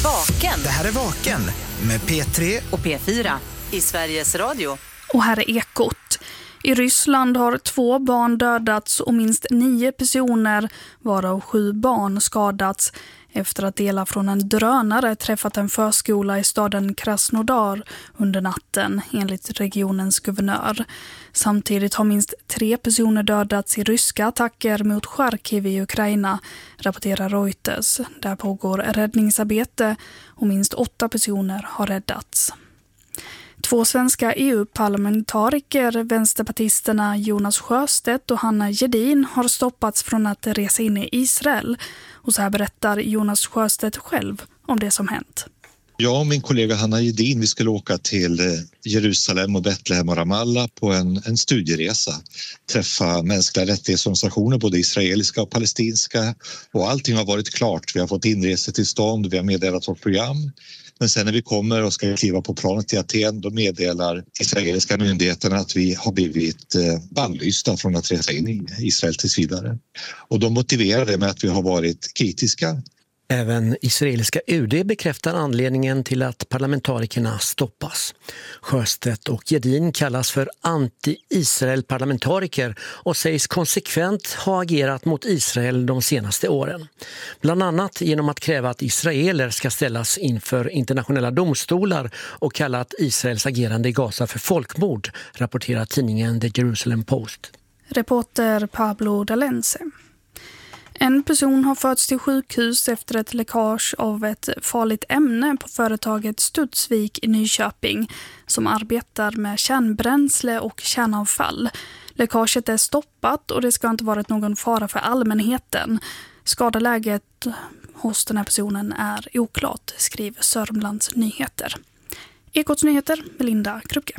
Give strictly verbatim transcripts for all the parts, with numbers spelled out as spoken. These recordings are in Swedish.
Vaken. Det här är Vaken med P tre och P fyra i Sveriges Radio. Och här är Ekot. I Ryssland har två barn dödats och minst nio personer, varav sju barn, skadats efter att delar från en drönare träffat en förskola i staden Krasnodar under natten, enligt regionens guvernör. Samtidigt har minst tre personer dödats i ryska attacker mot Charkiv i Ukraina, rapporterar Reuters. Där pågår räddningsarbete och minst åtta personer har räddats. Två svenska E U-parlamentariker, vänsterpartisterna Jonas Sjöstedt och Hanna Gedin, har stoppats från att resa in i Israel. Och så här berättar Jonas Sjöstedt själv om det som hänt. Jag och min kollega Hanna Gedin, vi skulle åka till Jerusalem och Betlehem och Ramallah på en, en studieresa. Träffa mänskliga rättighetsorganisationer, både israeliska och palestinska. Och allting har varit klart. Vi har fått inresetillstånd, vi har meddelat vårt program. Men sen när vi kommer och ska kliva på planet till Aten, då meddelar israeliska myndigheterna att vi har blivit bannlysta från att resa in i Israel tills vidare. Och de motiverar det med att vi har varit kritiska. Även israeliska U D bekräftar anledningen till att parlamentarikerna stoppas. Sjöstedt och Gedin kallas för anti-Israel-parlamentariker och sägs konsekvent ha agerat mot Israel de senaste åren. Bland annat genom att kräva att israeler ska ställas inför internationella domstolar och kalla att Israels agerande i Gaza för folkmord, rapporterar tidningen The Jerusalem Post. Reporter Pablo Dalense. En person har förts till sjukhus efter ett läckage av ett farligt ämne på företaget Studsvik i Nyköping som arbetar med kärnbränsle och kärnavfall. Läckaget är stoppat och det ska inte varit någon fara för allmänheten. Skadeläget hos den här personen är oklart, skriver Sörmlands Nyheter. Ekots Nyheter, Melinda Krupke.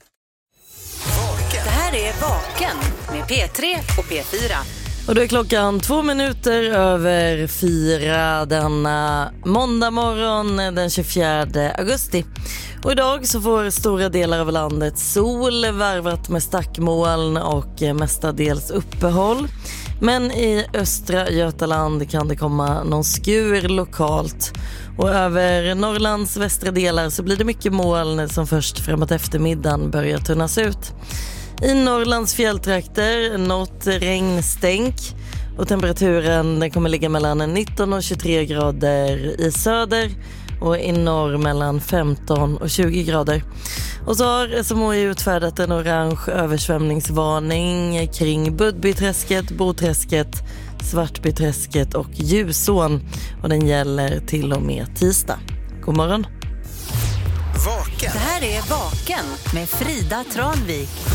Det här är Vaken med P tre och P fyra. Och då är klockan två minuter över fyra denna måndag morgon den tjugofjärde augusti. Och idag så får stora delar av landet sol varvat med stackmoln och mestadels uppehåll. Men i östra Götaland kan det komma någon skur lokalt. Och över Norrlands västra delar så blir det mycket moln som först framåt eftermiddagen börjar tunnas ut. I Norrlands fjälltrakter något regnstänk och temperaturen den kommer ligga mellan nitton och tjugotre grader i söder och i norr mellan femton och tjugo grader. Och så har S M H I utfärdat en orange översvämningsvarning kring Budbyträsket, Boträsket, Svartbyträsket och Ljusån och den gäller till och med tisdag. God morgon! Vaken. Det här är Vaken med Frida Tranvik.